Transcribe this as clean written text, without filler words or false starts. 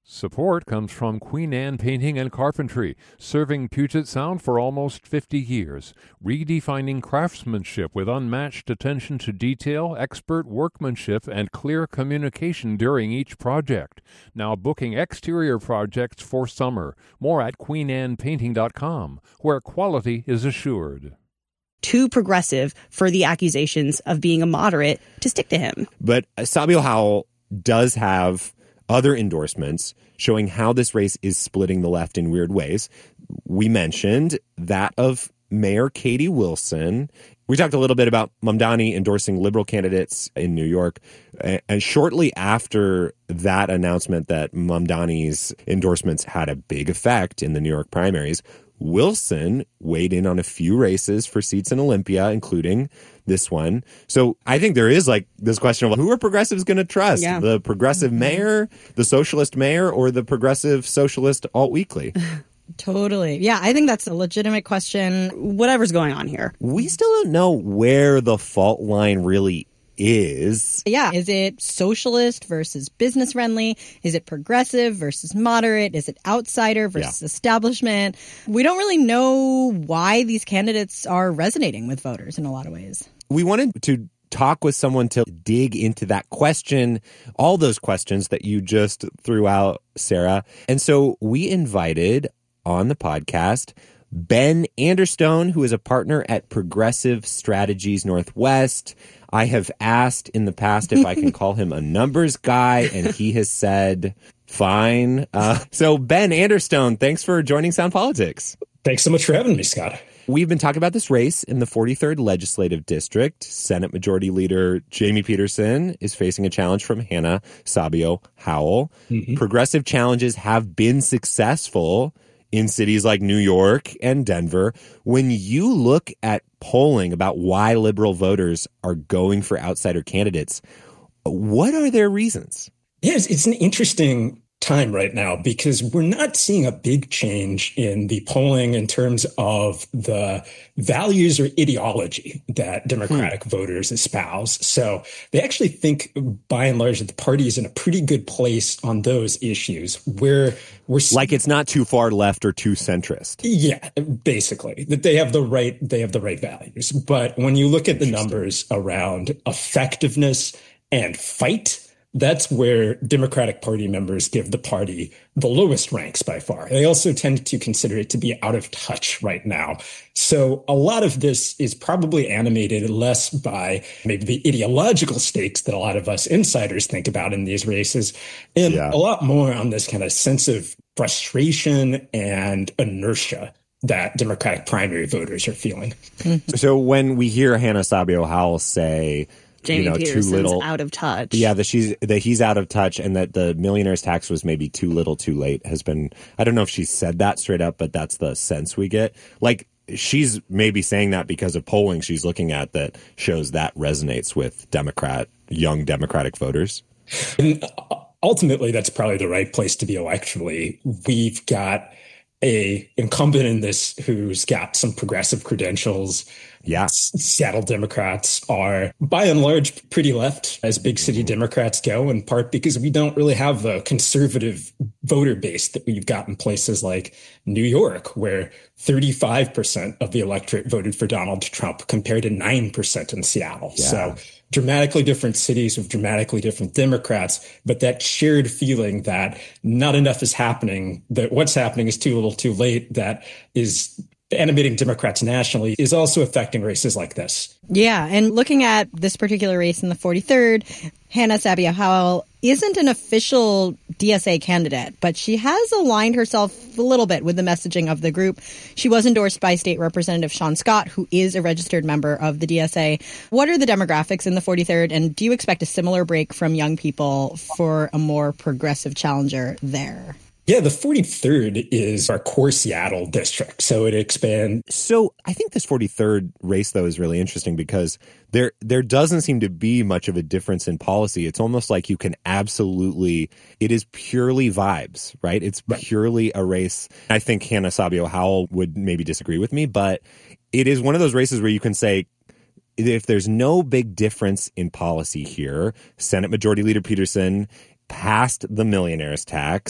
Support comes from Queen Anne Painting and Carpentry, serving Puget Sound for almost 50 years, redefining craftsmanship with unmatched attention to detail, expert workmanship, and clear communication during each project. Now booking exterior projects for summer. More at queenannepainting.com, where quality is assured. Too progressive for the accusations of being a moderate to stick to him. But Sabio Howell does have other endorsements showing how this race is splitting the left in weird ways. We mentioned that of Mayor Katie Wilson. We talked a little bit about Mamdani endorsing liberal candidates in New York. And shortly after that announcement that Mamdani's endorsements had a big effect in the New York primaries, Wilson weighed in on a few races for seats in Olympia, including this one. So I think there is like this question of who are progressives going to trust? Yeah. The progressive mayor, the socialist mayor, or the progressive socialist Alt Weekly? Totally. Yeah, I think that's a legitimate question, whatever's going on here. We still don't know where the fault line really is. Yeah. Is it socialist versus business friendly? Is it progressive versus moderate? Is it outsider versus establishment? We don't really know why these candidates are resonating with voters in a lot of ways. We wanted to talk with someone to dig into that question, all those questions that you just threw out, Sarah. And so we invited on the podcast Ben Anderstone, who is a partner at Progressive Strategies Northwest. I have asked in the past if I can call him a numbers guy, and he has said, fine. So Ben Anderstone, thanks for joining Sound Politics. Thanks so much for having me, Scott. We've been talking about this race in the 43rd Legislative District. Senate Majority Leader Jamie Peterson is facing a challenge from Hannah Sabio Howell. Mm-hmm. Progressive challenges have been successful in cities like New York and Denver. When you look at polling about why liberal voters are going for outsider candidates, what are their reasons? Yes, it's an interesting time right now because we're not seeing a big change in the polling in terms of the values or ideology that Democratic voters espouse. So they actually think, by and large, that the party is in a pretty good place on those issues where we're like it's not too far left or too centrist. Yeah, basically that they have the right values. But when you look at the numbers around effectiveness and fight, that's where Democratic Party members give the party the lowest ranks by far. They also tend to consider it to be out of touch right now. So a lot of this is probably animated less by maybe the ideological stakes that a lot of us insiders think about in these races, and a lot more on this kind of sense of frustration and inertia that Democratic primary voters are feeling. So when we hear Hannah Sabio Howell say, Jamie Peterson's too little, out of touch. Yeah, that he's out of touch, and that the millionaire's tax was maybe too little, too late. Has been. I don't know if she said that straight up, but that's the sense we get. Like she's maybe saying that because of polling she's looking at that shows that resonates with young Democratic voters. And ultimately, that's probably the right place to be electorally. We've got a incumbent in this who's got some progressive credentials. Yeah. Seattle Democrats are, by and large, pretty left as big city Democrats go, in part because we don't really have a conservative voter base that we've got in places like New York, where 35% of the electorate voted for Donald Trump compared to 9% in Seattle. Yeah. So dramatically different cities with dramatically different Democrats, but that shared feeling that not enough is happening, that what's happening is too little too late, that is animating Democrats nationally, is also affecting races like this. Yeah, and looking at this particular race in the 43rd, Hannah Sabio Howell isn't an official DSA candidate, but she has aligned herself a little bit with the messaging of the group. She was endorsed by State Representative Sean Scott, who is a registered member of the DSA. What are the demographics in the 43rd, and do you expect a similar break from young people for a more progressive challenger there? Yeah, the 43rd is our core Seattle district, so it expands. So I think this 43rd race, though, is really interesting because there doesn't seem to be much of a difference in policy. It's almost like you can absolutely – it is purely vibes, right? It's purely a race. I think Hannah Sabio Howell would maybe disagree with me, but it is one of those races where you can say if there's no big difference in policy here, Senate Majority Leader Peterson passed the millionaire's tax.